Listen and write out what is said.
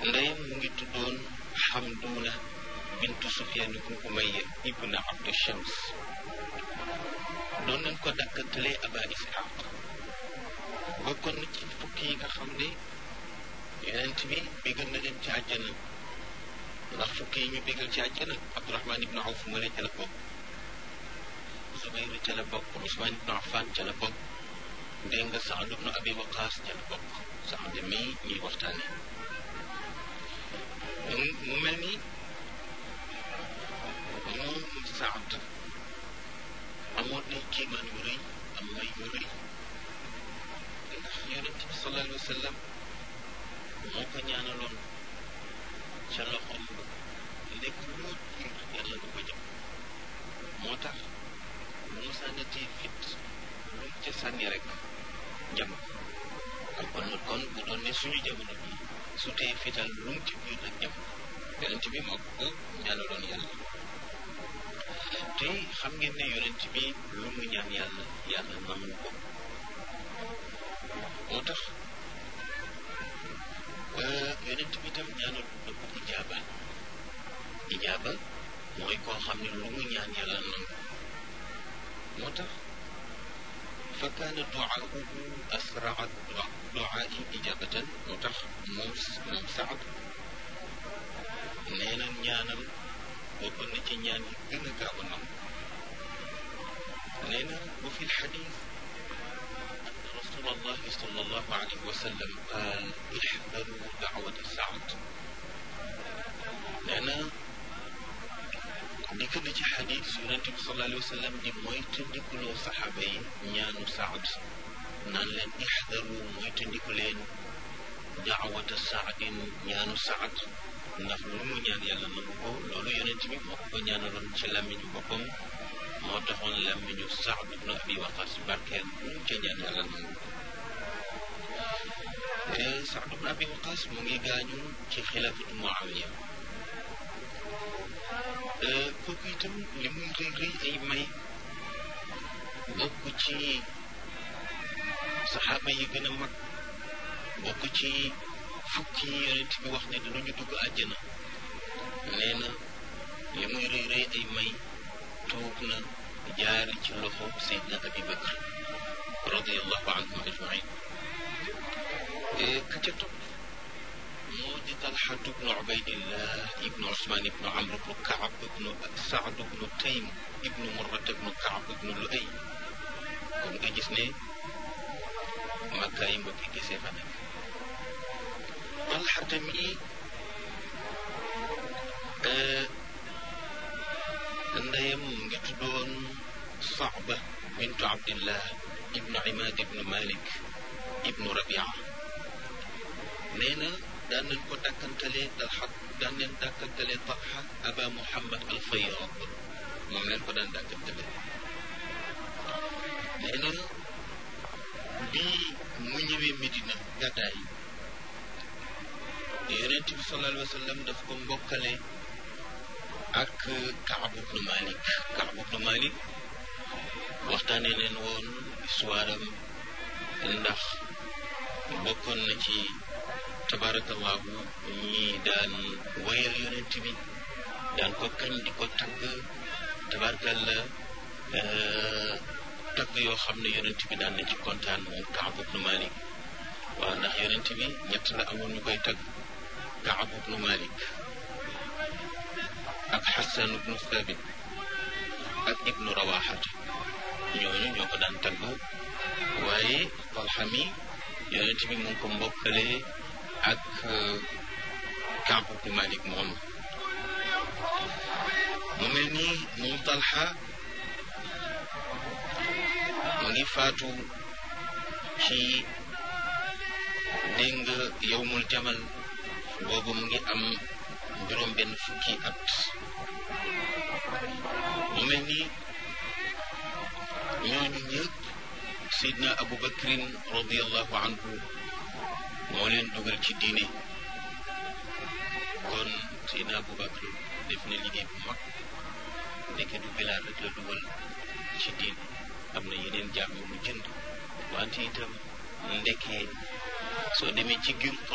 ndeyam mu ngi tuddoon Xamduuna bintu Sufyaan ibnu Umayya ibnu Abdu Shams doon nañ ko dakkantale Aba Isxaaq bokkoon na ci fukki yi nga xam ne yonent bi bégal na leen ci àjjana ndax fukki yi ñu bégal ci àjjana Abdurahmaan ibnu Awf male ca la bokk, Zubayr ca la bokk, Usmaan ibnu Affaan ca la bokk, dégg nga Saad ibnu Abi Waqaas ca la bokk. Saad mii ñuy waxtaane mu mel ni moom Saad amoon nañ kéemaan yu rëy am may yu rëy ndax yonent bi sallallahu alayhi wa sallam moo ko ñaanaloon ca loxoom lekk loo jiir yàlla du ko jëm moo tax lu mu sànnatee fit lu mu ca sànni rek jam ak kon bu doon ne suñu jamono bi su tee fital lu mu ci biir rek jam yonent bi moo ko ñaanaloon yàlla te xam ngeen ne yonent bi lu mu ñaan yàlla yàlla nangu ko moo tax yonent bi tam ñaanal na ko ijaaba mooy koo xam ne lu mu ñaan yàlla nangu moo tax fa kaana duaahu asraa duaai ijabatan moo tax moom Saad nee na ñaanam bokkoon na ci ñaan yi gën a gaaw a nangu nee na wa fi lxadis anna rasul allahi sallallahu alayhi wa sallam qaal ixdaru daawata Saad nee na dikk na ci xadis yonente bi sallallahu alayhi wa sallam di mooy tëndikuloo saxaaba yi ñaanu Saad naan leen ixdaru mooy tëndiku leen daawata Saadin ñaanu Saad ndax lu mu ñaan yàlla nangu ko loolu yonent bi moo ko ñaanaloon ci làmmiñu boppam moo taxoon làmmiñu Saad ibnu Abi Waqaas barkeel lu mu ca ñaan yàlla nangu ko Saad ibnu Abi Waqaas mu ngi gaañu ci xilaafatu Muawiya kooku itam li muy rëy rëy ay may bokk ci saxaaba yi gën a mag bokk ci fukki yonent bi wax ne danañu dugg àjjana nee na li muy rëy rëy ay may tuub na jaari ci loxo Seydina Abi Bakr radiallahu anhum ajmain ka ca topp moo di Talxatu bnu Ubaydillah ibnu Usmaan ibnu Amr ibnu Kaab ibnu Saad ibnu Taym ibnu Murrata ibnu Kaab ibnu Luay kon nga gis ne Makka yi mbokki gisee fa nekk Talxata mi ndeyam mu ngi tuddoon Saaba bintu Abdillah ibnu Imaad ibnu Malik ibnu Rabia nee na daan nañ ko dàkkantalee Talxa Aba Muhammad al Fayyad moom leen ko daan dàkkantalee nee na bii mu ñëwee Medina gàddaay yonent bi sallallahu alayhi wa sallam daf ko mbokkale ak Kaab ibnu Malik. Kaab ibnu Malik waxtaanee leen woon histoire am ndax bokkoon na ci tabarakallahu ñi daan wayal yonent bi daan ko kañ di ko tagg tabarakalla tagg yoo xam ne yonent bi daan na ci kontaan moom Kaab ibnu Malik waaw ndax yonent bi ñett la amoon ñu koy tagg Kaab ibnu Malik ak Xasan ibnu Thabit ak ibnu Rawaxata ñooñu ñoo ko daan tagg waaye Talxa mi yonent bi mu ngi ko mbokkale ak Kaab ibnu Malik moom mu mel ni moom Talxa mu ngi faatu ci dégg nga yowmul jamal boobu mu ngi am juróom benn fukki at mu mel ni ñooñu ñëpp Seydina Abu Bakrin radiallahu anhu moo leen dugal ci diine kon Seydina Abu Bakr def na liggéey bu mag ndeke du Bilaal rek la dugal ci diine am na yeneen jaam yu mu jënd wante itam ndekee soo demee ci giir